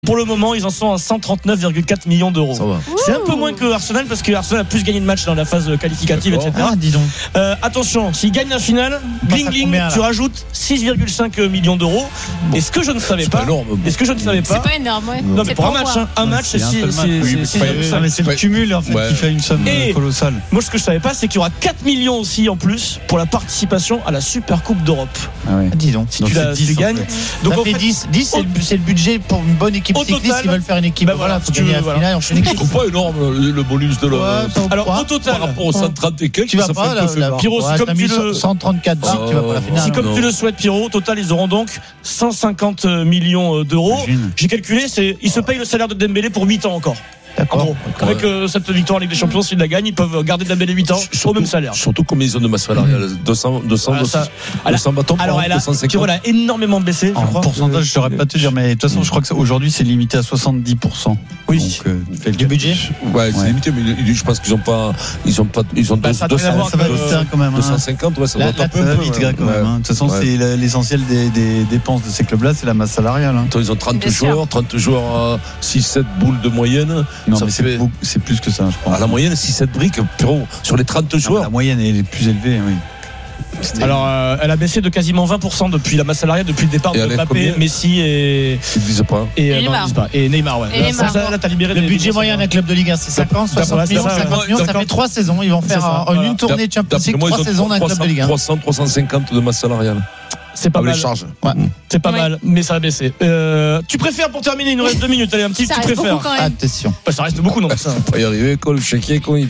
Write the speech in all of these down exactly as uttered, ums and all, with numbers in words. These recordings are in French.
Pour le moment, ils en sont à cent trente-neuf virgule quatre millions d'euros. C'est un peu moins que Arsenal parce que Arsenal a plus gagné de matchs dans la phase qualificative, D'accord. et cetera. Ah, dis donc. Euh, attention, s'ils gagnent la finale, bling bling, combien, tu rajoutes six virgule cinq millions d'euros. Bon. Et ce que je ne savais pas, est-ce que je ne savais pas, c'est pas énorme, ouais. Non, mais pour un match, hein, un match, c'est six virgule cinq. C'est le cumul en fait qui fait une somme et colossale. Moi, ce que je savais pas, c'est qu'il y aura quatre millions aussi en plus pour la participation à la Super Coupe d'Europe. Ah ouais. Dis donc. Si donc tu, la, si tu gagnes, donc ça fait dix, dix c'est, le, c'est le budget pour une bonne équipe cycliste qui veulent faire une équipe. Ben voilà, faut gagner la finale, on fait une équipe. C'est pas énorme le bonus de la. Alors au total, par rapport aux cent trente et quelques, tu vas pas la Pierrot, si comme tu le cent trente-quatre, tu vas pas la finale. Si comme tu le souhaites, Pierrot, au total, ils auront donc cent cinquante millions d'euros. J'ai calculé, c'est ils se payent le salaire de Dembélé pour huit ans encore. D'accord. Bon, avec euh, cette victoire en Ligue des Champions, s'ils la gagnent, ils peuvent garder Dembélé huit ans surtout, au même salaire. Surtout combien ils ont de masse salariale, deux cents, deux cents, voilà, deux cents bâtons. Alors elle a, Pierrot, elle a énormément baissé. En pourcentage, je ne saurais pas te dire, mais de toute façon, je crois que aujourd'hui, c'est limité à soixante-dix pour cent. Oui. Donc, euh, du budget. Ouais, c'est ouais. limité, mais je pense qu'ils n'ont pas, ils ont pas, ils ont bah, deux, ça deux, ça va vite quand même. deux cent cinquante, ouais, ça là, va un peu vite, quand même. De toute façon, c'est l'essentiel des dépenses de ces clubs-là, c'est la masse salariale. Ils ont trente joueurs, trente joueurs, six sept boules de moyenne. Non, mais c'est c'est plus que ça, je pense. À la moyenne, six sept briques, Pierrot, sur les trente joueurs. La moyenne est plus élevée, oui. C'était... Alors, euh, elle a baissé de quasiment vingt pour cent depuis la masse salariale, depuis le départ et de Mbappé, Messi et. Ils disent pas. Et, euh, Neymar. Non, pas. Et Neymar, ouais. Et là, Neymar. Ça, là, t'as libéré le budget moyen d'un club de Ligue un, c'est cinquante, soixante millions, cinquante millions, ça fait trois saisons. Ils vont faire en une tournée de Champions League, trois saisons d'un club de Ligue un. trois cents, trois cent cinquante de masse salariale. C'est pas mal. Les charges. Ouais. C'est pas ouais. mal, mais ça va baisser. Euh, tu préfères, pour terminer, il nous reste deux minutes. Allez, un petit. Ça tu reste préfères. Attention. Bah, ça reste beaucoup, non ça. On peut y arriver, quoi, le chéquier, quoi. Il...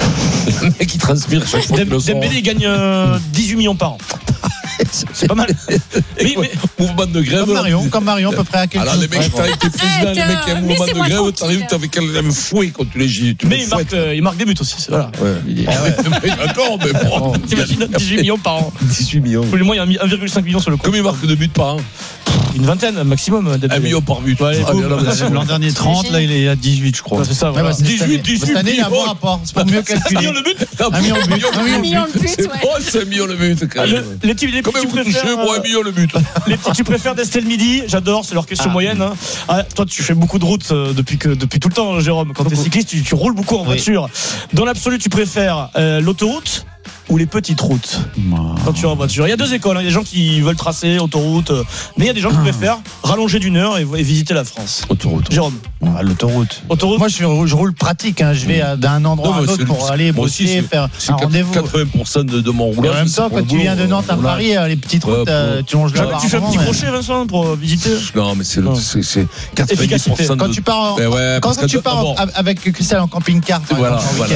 Le mec, il transpire chaque fois. Dembélé, il gagne euh, dix-huit millions par an. C'est pas mal. Oui, mais mouvement de grève. Comme Marion, comme Marion, à peu près à quel Alors, les mecs, t'as été président, les mecs qui ont un mouvement de grève, t'arrives avec un fouet quand tu les gis. Mais il marque, euh, il marque des buts aussi. Voilà. Ouais. Ah ouais. D'accord, mais bon. T'imagines dix-huit millions par an. dix-huit millions. Pour le moins, il y a un virgule cinq million sur le compte. Combien il marque de buts par an? Une vingtaine maximum. Un million par but. Ouais, ah, là, l'an dernier trente, là il est à dix-huit, je crois. Ouais, c'est ça. Voilà. Ouais, bah, dix-huit, dix-huit. Cette année, il a un bon rapport. C'est pas mieux calculé. Un million le but. Un million de but. Un million de but. C'est bon, c'est un million le but. Les petits, les petits, tu préfères moi un million le but. Les petits, tu préfères d'Estelle Midi. J'adore, c'est leur question moyenne. Toi, tu fais beaucoup de routes depuis que depuis tout le temps, Jérôme. Quand t'es cycliste, tu roules beaucoup en voiture. Dans l'absolu, tu préfères l'autoroute ou les petites routes quand tu es en voiture. Il y a deux écoles, hein. Il y a des gens qui veulent tracer autoroute, mais il y a des gens qui préfèrent rallonger d'une heure et, et visiter la France. Autoroute. Jérôme. Ah, l'autoroute. Autoroute. Moi je, je roule pratique, hein. Je vais à, d'un endroit non, à un autre pour aller bosser, aussi, faire c'est un rendez-vous. quatre-vingts pour cent de, de mon roulage. En même temps, quand tu viens de Nantes à Paris, les petites routes, ouais, tu longes là. Tu fais un petit crochet, Vincent, pour visiter. Non, mais c'est, c'est, c'est quatre-vingt-dix pour cent de... Quand tu pars, ben ouais, quand tu pars avec Christelle en camping-car, voilà, voilà.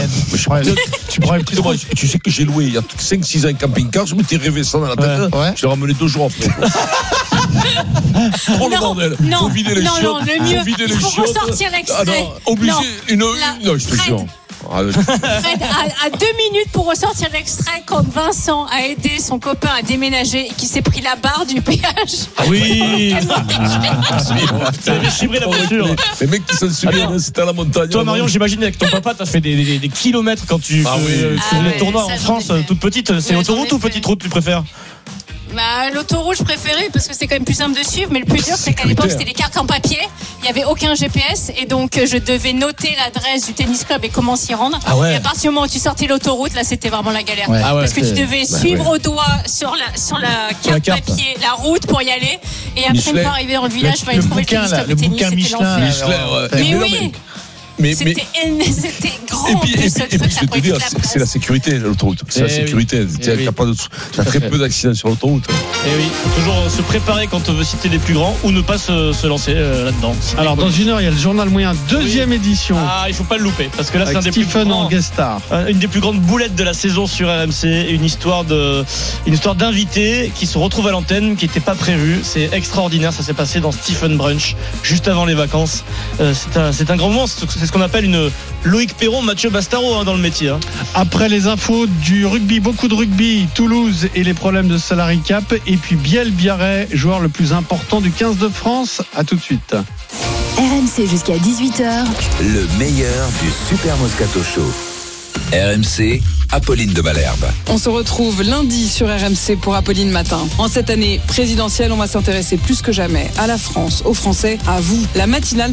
Tu prends une petite route. Tu sais que j'ai loué il y a cinq six ans un camping-car, je m'étais rêvé ça dans la tête. Je l'ai ramené deux jours après. Trop le bordel. Non, faut vider les non, chiottes. non, le mieux, vider il les faut chiottes. ressortir l'extrait. Ah non, obligé. Non, une, la, non, je te jure. Fred, à, à deux minutes pour ressortir l'extrait quand Vincent a aidé son copain à déménager et qui s'est pris la barre du péage. Ah oui. T'avais chibré la voiture. Les mecs qui s'en souviennent, c'était à la montagne. Toi, Marion, j'imagine avec ton papa, t'as fait des, des, des kilomètres quand tu ah faisais oui. ah les ouais, tournois en France, toute petite. C'est ouais, autoroute ou petite route tu préfères? Bah, l'autoroute, je préférais parce que c'est quand même plus simple de suivre, mais le plus dur, c'est qu'à l'époque, c'était les cartes en papier. Il n'y avait aucun G P S et donc je devais noter l'adresse du tennis club et comment s'y rendre. Ah ouais. Et à partir du moment où tu sortais l'autoroute, là, c'était vraiment la galère. Ouais. Ah ouais, parce que c'est... tu devais bah suivre ouais. au doigt sur la, sur la carte, la carte papier, la route pour y aller. Et après, Michelin. une fois arrivé dans le village, il fallait trouver le tennis club. Le bouquin Michelin. Mais oui! Mais, c'était, mais... c'était grand. Et puis, et puis, et puis je vais te dire, c'est, c'est la sécurité, l'autoroute. C'est et la sécurité. Oui. Il y a, pas de, il y a très peu d'accidents sur l'autoroute. Et oui, il faut toujours se préparer quand on veut citer les plus grands ou ne pas se, se lancer euh, là-dedans. Alors, dans une heure, il y a le journal moyen, deuxième oui. édition. Ah, il faut pas le louper parce que là, avec c'est un des Stephen plus grands, en guest star. Une des plus grandes boulettes de la saison sur R M C. Une histoire de, une histoire d'invités qui se retrouvent à l'antenne, qui n'était pas prévue. C'est extraordinaire. Ça s'est passé dans Stephen Brunch juste avant les vacances. Euh, c'est un, c'est un grand moment. C'est ce qu'on appelle une Loïc Perron, Mathieu Bastaro hein, dans le métier. Hein. Après les infos du rugby, beaucoup de rugby, Toulouse et les problèmes de salary cap, et puis Biel Biarret, joueur le plus important du quinze de France. À tout de suite. R M C jusqu'à dix-huit heures. Le meilleur du Super Moscato Show. R M C, Apolline de Malherbe. On se retrouve lundi sur R M C pour Apolline Matin. En cette année présidentielle, on va s'intéresser plus que jamais à la France, aux Français, à vous. La matinale